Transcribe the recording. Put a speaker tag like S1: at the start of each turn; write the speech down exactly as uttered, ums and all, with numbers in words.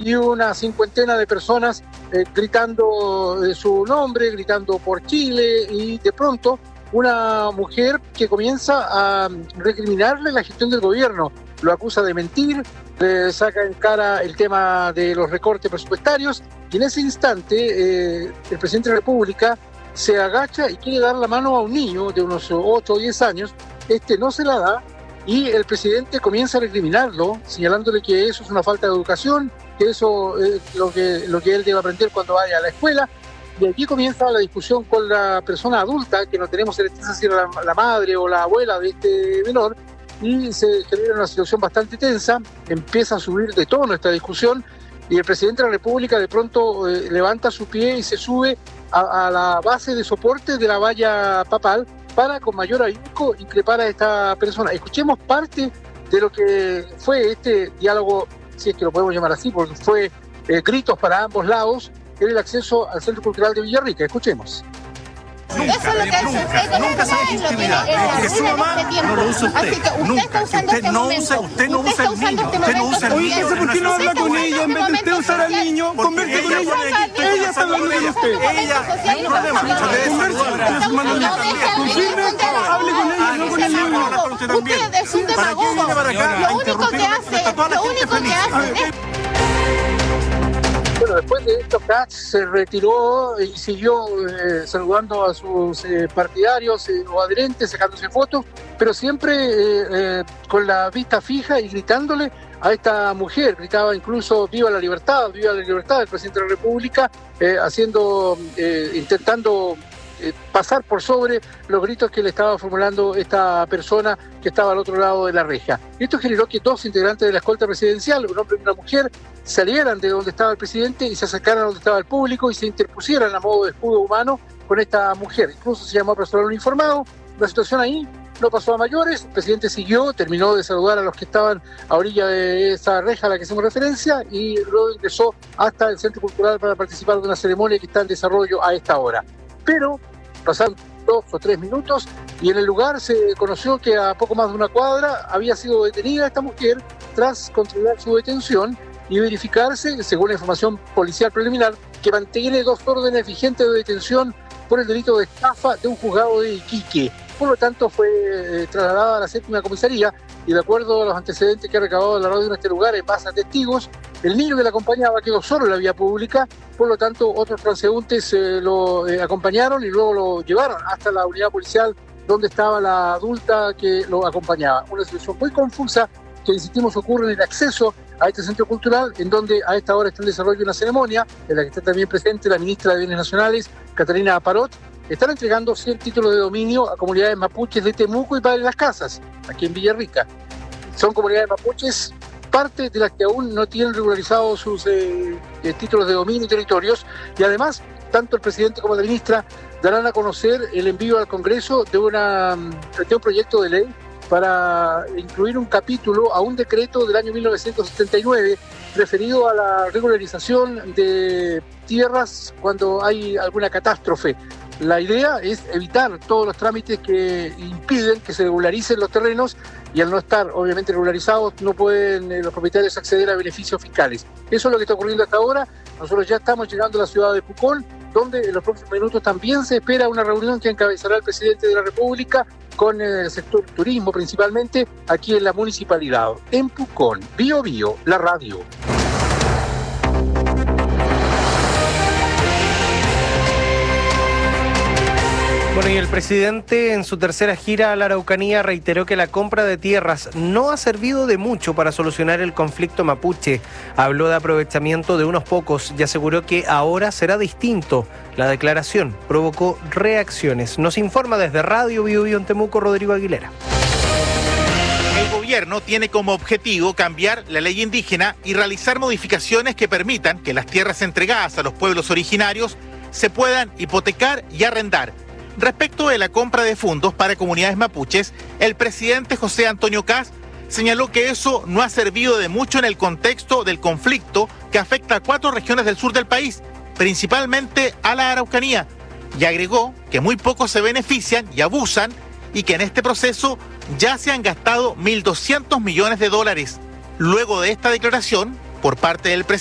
S1: y una cincuentena de personas eh, gritando eh, su nombre, gritando por Chile, y de pronto una mujer que comienza a recriminarle la gestión del gobierno, lo acusa de mentir, le saca en cara el tema de los recortes presupuestarios, y en ese instante eh, el presidente de la República se agacha y quiere dar la mano a un niño de unos ocho o diez años. Este no se la da y el presidente comienza a recriminarlo, señalándole que eso es una falta de educación, que eso es lo que, lo que él debe aprender cuando vaya a la escuela. Y aquí comienza la discusión con la persona adulta, que no tenemos certeza si era la, la madre o la abuela de este menor, y se genera una situación bastante tensa, empieza a subir de tono esta discusión, y el presidente de la República de pronto eh, levanta su pie y se sube a, a la base de soporte de la valla papal para con mayor ahínco increpar a esta persona. Escuchemos parte de lo que fue este diálogo, si es que lo podemos llamar así, porque fue eh, gritos para ambos lados, que era el acceso al Centro Cultural de Villarrica. Escuchemos.
S2: Nunca, eso es lo que nunca, es, nunca se deja intimidar. Es que su mamá no lo usa usted. usted nunca. Que usted este no usa, usted no usa el niño. Usted no usa el niño.
S3: Oye, ¿por qué no habla con ella en vez de usted usar al niño? Converse con ella. Ella está hablando con usted.
S2: Ella, no hay problema.
S3: Confirme, hable con ella, no con el niño.
S2: Usted es un demagogo. Lo único que hace, lo único que hace.
S1: Bueno, después de esto, Katz se retiró y siguió eh, saludando a sus eh, partidarios eh, o adherentes, sacándose fotos, pero siempre eh, eh, con la vista fija y gritándole a esta mujer. Gritaba incluso "viva la libertad, viva la libertad" del presidente de la República, eh, haciendo, eh, intentando eh, pasar por sobre los gritos que le estaba formulando esta persona que estaba al otro lado de la reja. Esto generó que dos integrantes de la escolta presidencial, un hombre y una mujer, salieran de donde estaba el presidente y se acercaran a donde estaba el público y se interpusieran a modo de escudo humano con esta mujer. Incluso se llamó a personal uniformado. La situación ahí no pasó a mayores. El presidente siguió, terminó de saludar a los que estaban a orilla de esa reja a la que hacemos referencia y luego ingresó hasta el Centro Cultural para participar de una ceremonia que está en desarrollo a esta hora. Pero pasaron dos o tres minutos y en el lugar se conoció que a poco más de una cuadra había sido detenida esta mujer tras controlar su detención y verificarse, según la información policial preliminar, que mantiene dos órdenes vigentes de detención por el delito de estafa de un juzgado de Iquique. Por lo tanto, fue eh, trasladada a la séptima comisaría y de acuerdo a los antecedentes que ha recabado la radio en este lugar, en base a testigos, el niño que la acompañaba quedó solo en la vía pública, por lo tanto, otros transeúntes eh, lo eh, acompañaron y luego lo llevaron hasta la unidad policial donde estaba la adulta que lo acompañaba. Una situación muy confusa que, insistimos, ocurre en el acceso a este centro cultural, en donde a esta hora está en desarrollo una ceremonia en la que está también presente la ministra de Bienes Nacionales, Catalina Parot. Están entregando cien títulos de dominio a comunidades mapuches de Temuco y Padre Las Casas, aquí en Villarrica. Son comunidades mapuches, parte de las que aún no tienen regularizados sus eh, eh, títulos de dominio y territorios, y además, tanto el presidente como la ministra darán a conocer el envío al Congreso de, una, de un proyecto de ley para incluir un capítulo a un decreto del año mil novecientos setenta y nueve referido a la regularización de tierras cuando hay alguna catástrofe. La idea es evitar todos los trámites que impiden que se regularicen los terrenos y al no estar obviamente regularizados no pueden eh, los propietarios acceder a beneficios fiscales. Eso es lo que está ocurriendo hasta ahora. Nosotros ya estamos llegando a la ciudad de Pucón, donde en los próximos minutos también se espera una reunión que encabezará el presidente de la República con el sector turismo principalmente aquí en la municipalidad. En Pucón, Bio Bio, la radio.
S4: Bueno, y el presidente en su tercera gira a la Araucanía reiteró que la compra de tierras no ha servido de mucho para solucionar el conflicto mapuche. Habló de aprovechamiento de unos pocos y aseguró que ahora será distinto. La declaración provocó reacciones. Nos informa desde Radio Bio Bio en Temuco, Rodrigo Aguilera.
S5: El gobierno tiene como objetivo cambiar la ley indígena y realizar modificaciones que permitan que las tierras entregadas a los pueblos originarios se puedan hipotecar y arrendar. Respecto de la compra de fondos para comunidades mapuches, el presidente José Antonio Kast señaló que eso no ha servido de mucho en el contexto del conflicto que afecta a cuatro regiones del sur del país, principalmente a la Araucanía, y agregó que muy pocos se benefician y abusan y que en este proceso ya se han gastado mil doscientos millones de dólares. Luego de esta declaración, por parte del presidente,